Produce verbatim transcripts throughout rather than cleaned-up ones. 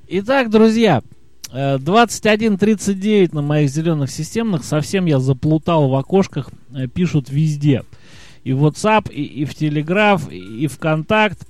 Итак, друзья, двадцать один тридцать девять на моих зеленых системных. Совсем я заплутал в окошках. Пишут везде. И в WhatsApp, и, и в Telegraph, и, и в Контакт.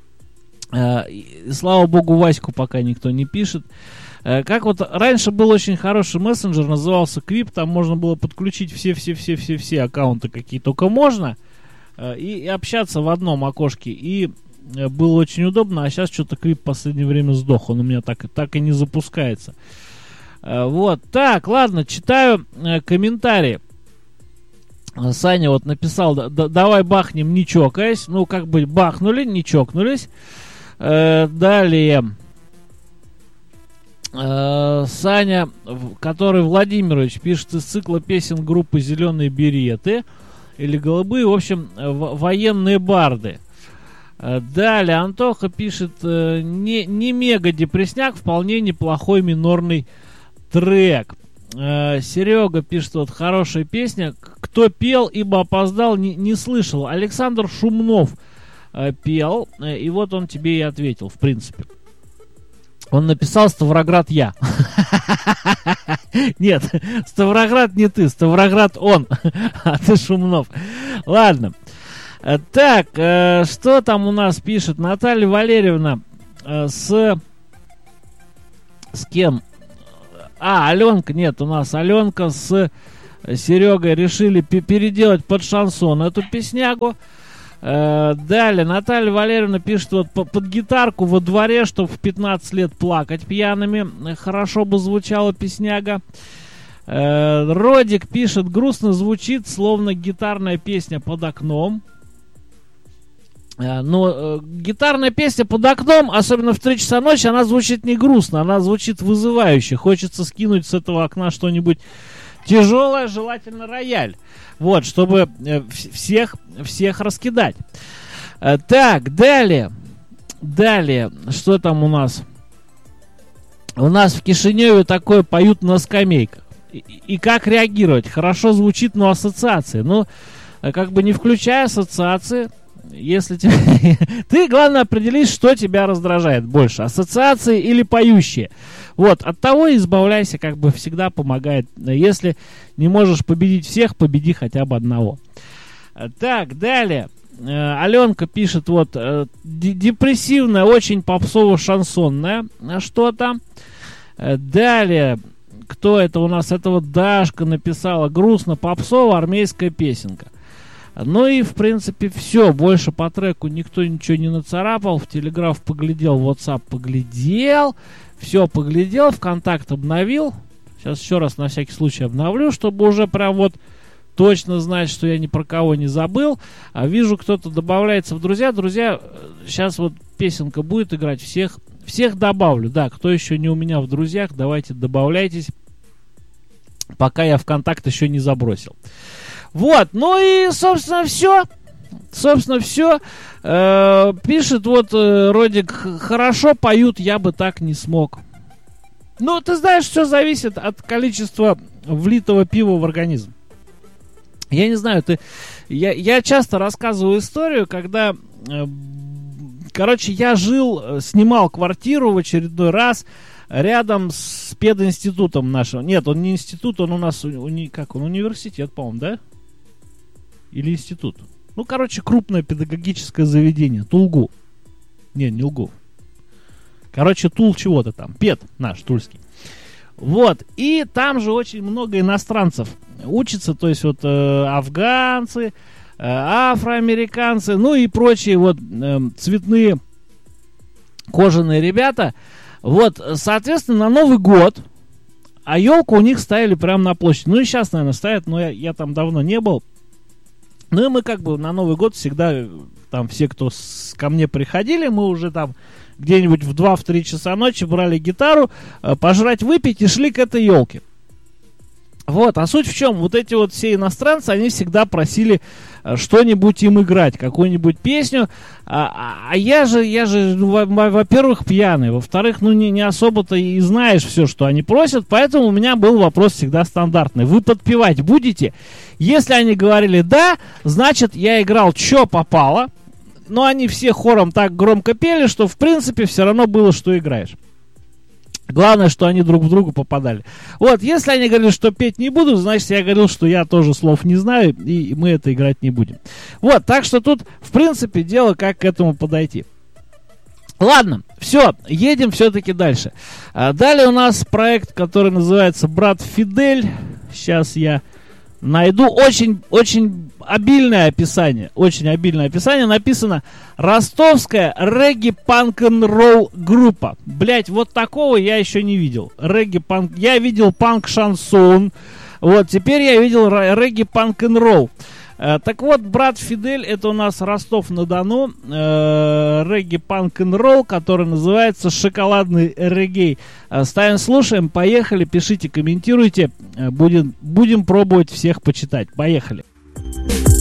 И, слава богу, Ваську пока никто не пишет. Как вот раньше был очень хороший мессенджер, назывался Quip. Там можно было подключить все-все-все-все-все аккаунты, какие только можно. И, и общаться в одном окошке. И было очень удобно, а сейчас что-то Quip в последнее время сдох. Он у меня так, так и не запускается. Вот, так, ладно, читаю комментарии. Саня вот написал: давай бахнем, не чокаясь. Ну, как бы бахнули, не чокнулись. Далее. Саня, который Владимирович, пишет из цикла песен группы «Зеленые береты» или «Голубые», в общем, военные барды. Далее Антоха пишет: не, не мега депресняк, вполне неплохой минорный трек. Серега пишет: вот хорошая песня. Кто пел, ибо опоздал, не, не слышал. Александр Шумнов пел, и вот он тебе и ответил, в принципе. Он написал: Ставроград я. Нет, Ставроград не ты, Ставроград он, а ты Шумнов. Ладно. Так, э, что там у нас пишет Наталья Валерьевна э, с... С кем? А, Аленка, нет, у нас Аленка с Серегой решили п- переделать под шансон эту песнягу. Э, далее Наталья Валерьевна пишет: вот по- под гитарку во дворе, чтобы в пятнадцать лет плакать пьяными. Хорошо бы звучала песняга. Э, Родик пишет: грустно звучит, словно гитарная песня под окном. Но э, гитарная песня под окном, особенно в три часа ночи, она звучит не грустно, она звучит вызывающе. Хочется скинуть с этого окна что-нибудь тяжелое, желательно рояль. Вот, чтобы э, всех, всех раскидать. Э, так, далее. Далее, что там у нас? У нас в Кишиневе такое поют на скамейках. И, и как реагировать? Хорошо звучит, но ассоциации. Ну, как бы не включая ассоциации. Если тебе... Ты, главное, определись, что тебя раздражает больше. Ассоциации или поющие. Вот, от того избавляйся, как бы всегда помогает. Если не можешь победить всех, победи хотя бы одного. Так, далее. Аленка пишет: вот, депрессивное, очень попсово-шансонное что-то. Далее. Кто это у нас? Это вот Дашка написала: грустно, попсово, армейская песенка. Ну и, в принципе, все. Больше по треку никто ничего не нацарапал. В Телеграф поглядел, в WhatsApp поглядел. Все поглядел, ВКонтакт обновил. Сейчас еще раз на всякий случай обновлю, чтобы уже прям вот точно знать, что я ни про кого не забыл. А вижу, кто-то добавляется в друзья. Друзья, сейчас вот песенка будет играть. Всех, всех добавлю. Да, кто еще не у меня в друзьях, давайте добавляйтесь, пока я ВКонтакт еще не забросил. Вот, ну и, собственно, все. Собственно, все. Э, пишет вот э, Родик: хорошо поют, я бы так не смог. Ну, ты знаешь, все зависит от количества влитого пива в организм. Я не знаю, ты... Я, я часто рассказываю историю, когда... Э, короче, я жил, снимал квартиру в очередной раз рядом с пединститутом нашим. Нет, он не институт, он у нас... Уни, как он? Университет, по-моему, да? Или институт. Ну, короче, крупное педагогическое заведение. Тулгу. Не, не лгу. Короче, Тул чего-то там. Пед наш, тульский. Вот. И там же очень много иностранцев учатся. То есть вот э, афганцы, э, афроамериканцы, ну и прочие вот э, цветные кожаные ребята. Вот, соответственно, на Новый год, а елку у них ставили прямо на площади. Ну и сейчас, наверное, ставят, но я, я там давно не был. Ну и мы как бы на Новый год всегда, там все, кто с, ко мне приходили, мы уже там где-нибудь в два-три часа ночи брали гитару, э, пожрать, выпить и шли к этой елке. Вот, а суть в чем? Вот эти вот все иностранцы, они всегда просили э, что-нибудь им играть, какую-нибудь песню. А, а, а я же, я же, ну, во- во-первых, пьяный, во-вторых, ну, не, не особо-то и знаешь все, что они просят, поэтому у меня был вопрос всегда стандартный. Вы подпевать будете? Если они говорили «да», значит, я играл «чё попало», но они все хором так громко пели, что, в принципе, все равно было, что играешь. Главное, что они друг в друга попадали. Вот, если они говорили, что петь не буду, значит, я говорил, что я тоже слов не знаю, и мы это играть не будем. Вот, так что тут, в принципе, дело, как к этому подойти. Ладно, все, едем все-таки дальше. А далее у нас проект, который называется «Брат Фидель». Сейчас я найду очень, очень обильное описание. Очень обильное описание. Написано: ростовская регги-панк-н-ролл группа. Блять, вот такого я еще не видел. Регги-панк. Я видел панк-шансон. Вот, теперь я видел регги-панк-н-ролл. Э, так вот, брат Фидель, это у нас Ростов-на-Дону, э, регги-панк-н-ролл, который называется «Шоколадный реггей». Э, ставим, слушаем, поехали, пишите, комментируйте, э, будем, будем пробовать всех почитать. Поехали.